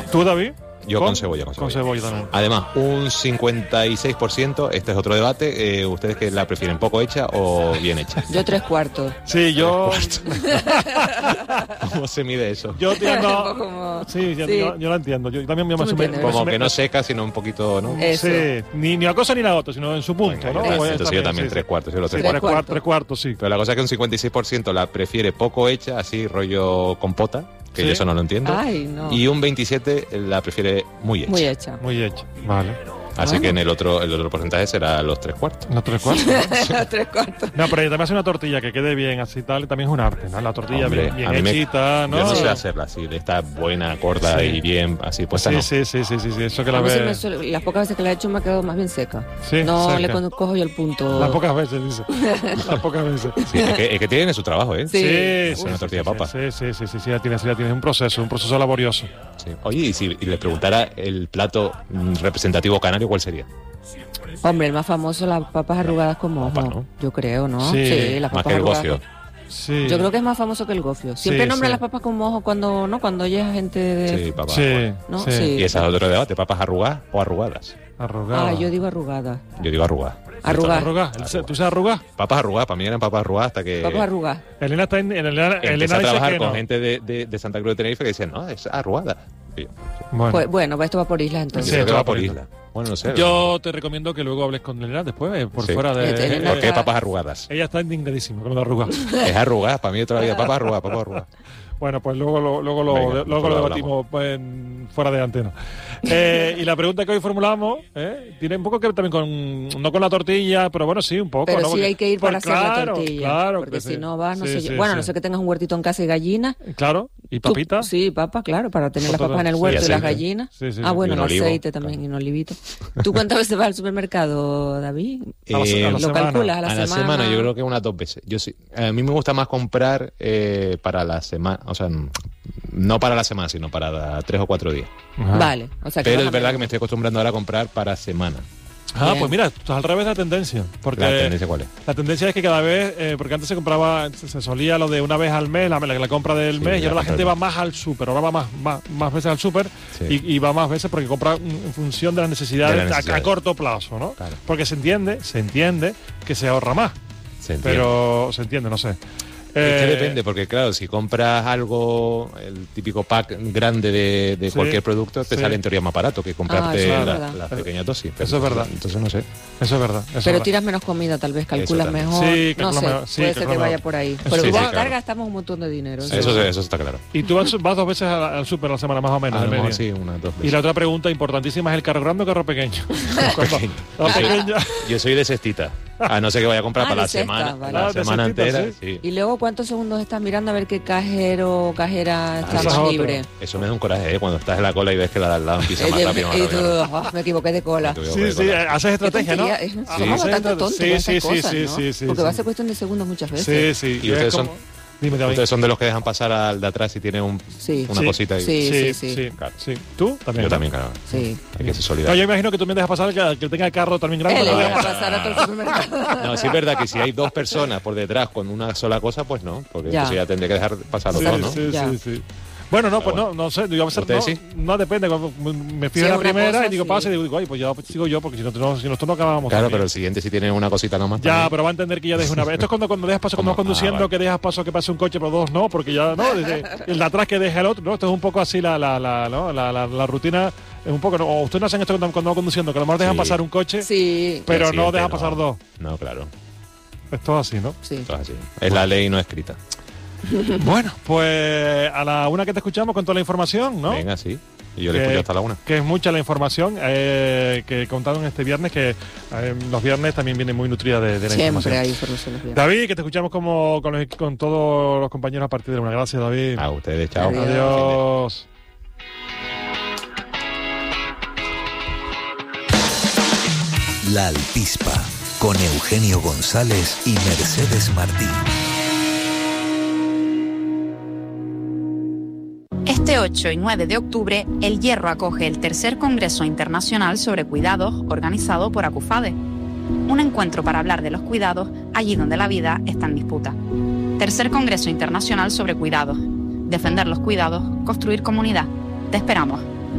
¿Tú, David? Yo con cebolla. Con cebolla también. Además, un 56%, este es otro debate, ¿ustedes que la prefieren poco hecha o bien hecha? Yo 3/4. Sí, yo... ¿Cómo se mide eso? Yo entiendo... Como... Sí, yo la entiendo. Yo también como que no seca, sino un poquito, ¿no? Eso. Sí, ni una cosa ni la otra, sino en su punto, Venga, ¿no? Entonces yo también 3/4. Yo lo 3/4. 3/4, sí. Pero la cosa es que un 56% la prefiere poco hecha, así rollo compota, que yo eso no lo entiendo. Ay, no. Y un 27% la prefiere muy hecha. Muy hecha, vale. Así que en el otro porcentaje será los 3/4. ¿Los 3/4? Los 3/4. No, pero también hace una tortilla que quede bien así tal, también es un arte, ¿no? La tortilla Hombre, bien hechita, ¿no? Yo no sé hacerla así, está buena, corta y bien, así puesta. Sí, eso que la ves. ves. Las pocas veces que la he hecho me ha quedado más bien seca. Sí, no seca. le cojo yo el punto. Las pocas veces, dice. Las pocas veces. Sí, es que tiene su trabajo, ¿eh? Sí, una tortilla de papa. Sí, ya tienes un proceso laborioso. Sí. Oye, y si le preguntara el plato representativo canario, ¿cuál sería? Hombre, el más famoso, las papas arrugadas con mojo, ¿no? Yo creo, ¿no? Sí, las más papas que el arrugadas. gofio. Sí. Yo creo que es más famoso que el gofio. Siempre nombran sí. las papas con mojo cuando llega gente de... Sí, papas. Sí, ¿no? sí. Sí. Y ese es otro debate, papas arrugadas o arrugadas. Arrugada. Yo digo arrugada. Yo digo arrugadas. Arrugar. ¿Tú sabes arrugar? Papas arrugadas, para mí eran papas arrugadas hasta que... Papas arrugadas. Elena está en Elena empecé a dice trabajar que con no. gente de Santa Cruz de Tenerife que decían, no, es arrugada. Y yo, Bueno, esto va por islas entonces. Sí, creo que esto va va por por isla. Bueno, no sé. Yo te recomiendo que luego hables con Elena después, por Sí. fuera de... Elena ¿Por qué papas arrugadas? Ella está indignadísima con lo de arrugar. Es arrugadas, para mí otra vida, papas arrugadas. Bueno, pues luego lo Venga, lo lo debatimos fuera de antena. Y la pregunta que hoy formulamos tiene un poco que ver también no con la tortilla, pero bueno, sí, un poco. Pero ¿no? sí Porque, hay que ir para hacer la claro, tortilla. Claro, porque si sí. no vas, no Sí, sé sí, yo. Bueno, sí. no sé que tengas un huertito en casa y gallinas. Claro, y papitas. Sí, papas, claro, para tener las Todo, papas en el sí, huerto y las aceite. gallinas. Sí, Bueno, Y un el olivo, aceite también y un olivito. ¿Tú cuántas veces vas al supermercado, David? A la ¿Lo semana. calculas A la semana yo creo que unas 2 veces. Yo sí. A mí me gusta más comprar para la semana, o sea, no para la semana, sino para 3 o 4 días. Ajá. Vale, o sea que Pero vas es a verdad menos. que me estoy acostumbrando ahora a comprar para semana. Pues mira, estás al revés de la tendencia. Porque ¿La tendencia cuál es? La tendencia es que cada vez, porque antes se solía lo de una vez al mes, la compra del Sí, mes, y la ahora la compra gente del va más al súper, ahora va más veces al súper Sí. y va más veces porque compra en función de las necesidades, De las necesidades. a corto plazo, ¿no? Claro. Porque se entiende que se ahorra más, Se entiende. pero se entiende, no sé. Es que depende, porque claro, si compras algo, el típico pack grande de Sí, cualquier producto, te sí. sale en teoría más barato que comprarte eso es verdad. las pequeñas dosis. Eso es verdad. Entonces no sé. Eso es verdad. Eso es Pero verdad. tiras menos comida, tal vez calculas también. mejor. Sí, no calculas sé, mejor, sí, puede ser que calculas vaya mejor. por ahí. Sí, Pero sí, acá claro. gastamos un montón de dinero. Eso está claro. Y tú vas 2 veces al súper a la semana, más o menos. A lo de mejor media. sí, unas 2 Y veces. la otra pregunta importantísima es el carro grande o carro pequeño. Pequeño. La pequeña. Yo soy de cestita. A no ser que vaya a comprar para de la cesta, semana, vale. la Ah, de semana cestita, entera. sí. Sí. Y luego, ¿cuántos segundos estás mirando a ver qué cajero o cajera está esa es más otra. libre? Eso me da un coraje, cuando estás en la cola y ves que la de al lado empieza más rápido. Y tú, me equivoqué de cola. Sí, haces estrategia, ¿no? Qué tontería, Sí, somos sí, bastante tontos con esas sí, cosas, sí, ¿no? sí, sí, Porque sí. va a ser cuestión de segundos muchas veces. Sí. ¿Y ustedes son? Dime, David. Ustedes son de los que dejan pasar al de atrás y tiene Sí. una Sí. cosita ahí. Sí. Claro. Sí. ¿Tú? También. Yo ¿no? también, claro. Sí. Hay que ser No, solidario. yo imagino que tú me dejas pasar que tenga el carro también grande. Él le ¿no? deja pasar a todo el supermercado. No, sí es verdad que si hay 2 personas por detrás con una sola cosa, pues no, porque Ya. entonces ya tendría que dejar pasar los Sí, dos, ¿no? sí, Ya. sí. Bueno, no, pues bueno. no sé. Yo a veces ¿Ustedes no, sí? no depende. Cuando me fijo Si en es la una primera cosa, y digo, sí. pasa y digo, ay, pues ya sigo yo, porque si nosotros no acabamos. Claro, también. pero el siguiente si tiene una cosita nomás. Ya, también. pero va a entender que ya dejes una vez. Esto es cuando dejas paso, cuando vas ¿Cómo? conduciendo, Vale. que dejas paso que pase un coche, pero 2 no, porque ya, no, el de atrás que deja el otro, ¿no? Esto es un poco así la rutina, es un poco, ¿no? O ustedes no hacen esto cuando van conduciendo, que a lo mejor dejan Sí. pasar un coche, Sí, pero Y el no siguiente dejan pasar 2. No, claro. Es todo así, ¿no? sí. Todo así. Es la ley no escrita. Bueno, pues a la una que te escuchamos con toda la información, ¿no? Venga, sí. Y yo le Que- escucho hasta la 1. Que es mucha la información que contaron este viernes, que los viernes también viene muy nutrida de la Siempre información. hay informaciones bien. David, que te escuchamos con todos los compañeros a partir de la una. Gracias, David. A ustedes, chao. Adiós. Adiós. La Altispa, con Eugenio González y Mercedes Martín. Este 8 y 9 de octubre, El Hierro acoge el tercer Congreso Internacional sobre Cuidados organizado por ACUFADE. Un encuentro para hablar de los cuidados allí donde la vida está en disputa. Tercer Congreso Internacional sobre Cuidados. Defender los cuidados, construir comunidad. Te esperamos.